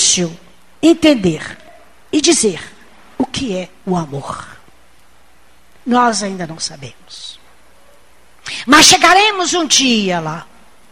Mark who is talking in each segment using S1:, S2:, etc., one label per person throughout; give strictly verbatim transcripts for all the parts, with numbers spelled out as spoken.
S1: difícil entender e dizer o que é o amor. Nós ainda não sabemos. Mas chegaremos um dia lá.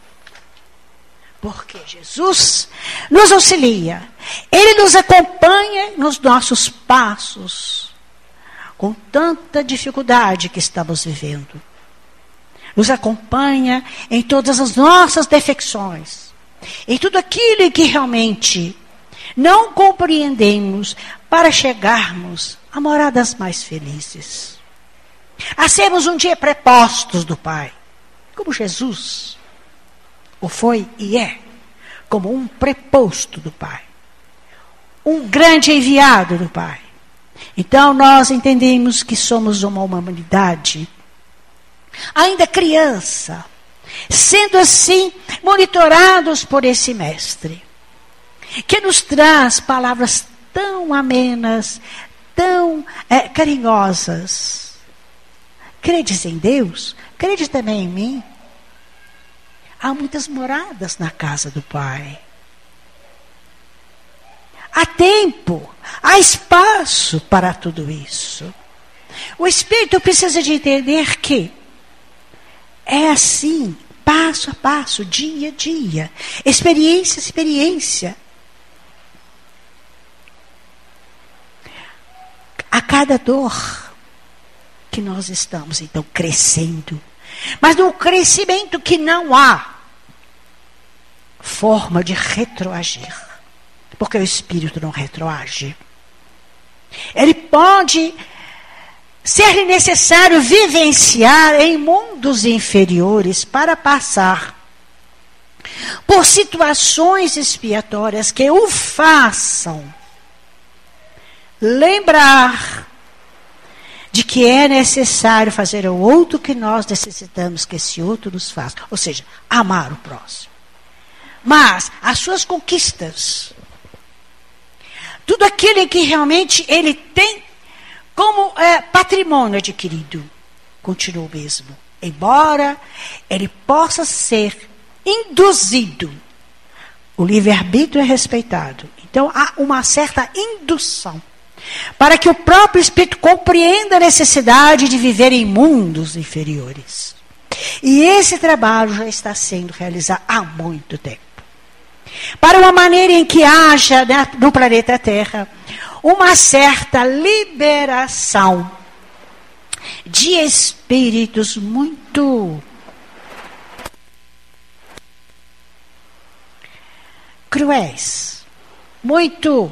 S1: Porque Jesus nos auxilia. Ele nos acompanha nos nossos passos. Com tanta dificuldade que estamos vivendo. Nos acompanha em todas as nossas defecções. Em tudo aquilo em que realmente não compreendemos para chegarmos a moradas mais felizes. A sermos um dia prepostos do Pai. Como Jesus o foi e é. Como um preposto do Pai. Um grande enviado do Pai. Então nós entendemos que somos uma humanidade ainda criança, sendo assim monitorados por esse mestre, que nos traz palavras tão amenas, tão é, carinhosas. Credes em Deus? Credes também em mim? Há muitas moradas na casa do Pai. Há tempo, há espaço para tudo isso. O Espírito precisa de entender que é assim, passo a passo, dia a dia, experiência a experiência. A cada dor que nós estamos, então, crescendo. Mas no crescimento que não há forma de retroagir. Porque o Espírito não retroage. Ele pode ser necessário vivenciar em mundos inferiores para passar por situações expiatórias que o façam lembrar de que é necessário fazer o outro que nós necessitamos que esse outro nos faça. Ou seja, amar o próximo. Mas as suas conquistas, tudo aquilo em que realmente ele tem como é, patrimônio adquirido, continua o mesmo. Embora ele possa ser induzido, o livre-arbítrio é respeitado. Então há uma certa indução para que o próprio Espírito compreenda a necessidade de viver em mundos inferiores. E esse trabalho já está sendo realizado há muito tempo. Para uma maneira em que haja, né, no planeta Terra uma certa liberação de espíritos muito cruéis, muito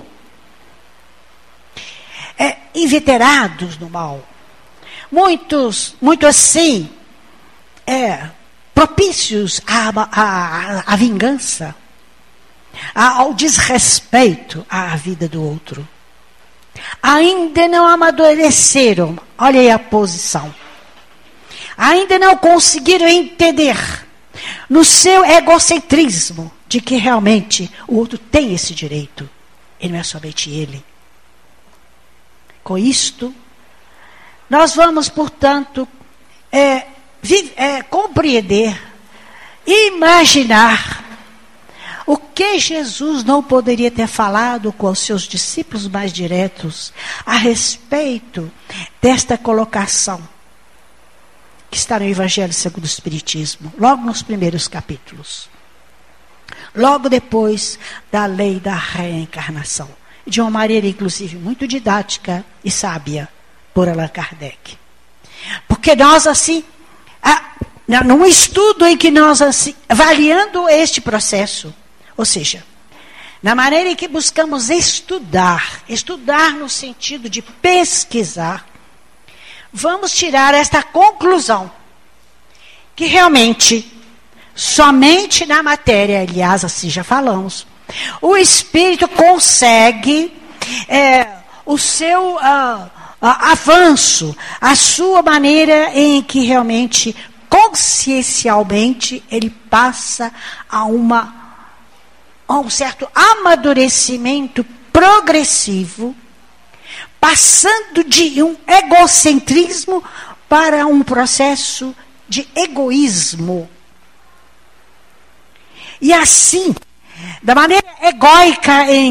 S1: é, inveterados no mal, muitos, muito assim, é, propícios à, à, à vingança, ao desrespeito à vida do outro. Ainda não amadureceram, olha aí a posição. Ainda não conseguiram entender no seu egocentrismo de que realmente o outro tem esse direito. E não é somente ele. Com isto, nós vamos, portanto, é, vi, é, compreender, imaginar o que Jesus não poderia ter falado com os seus discípulos mais diretos a respeito desta colocação que está no Evangelho segundo o Espiritismo, logo nos primeiros capítulos. Logo depois da lei da reencarnação. De uma maneira, inclusive, muito didática e sábia, por Allan Kardec. Porque nós, assim, num estudo em que nós, assim, avaliando este processo, ou seja, na maneira em que buscamos estudar, estudar no sentido de pesquisar, vamos tirar esta conclusão, que realmente, somente na matéria, aliás, assim já falamos, o espírito consegue é, o seu uh, uh, avanço, a sua maneira em que realmente, consciencialmente, ele passa a uma a um certo amadurecimento progressivo, passando de um egocentrismo para um processo de egoísmo. E assim, da maneira egóica em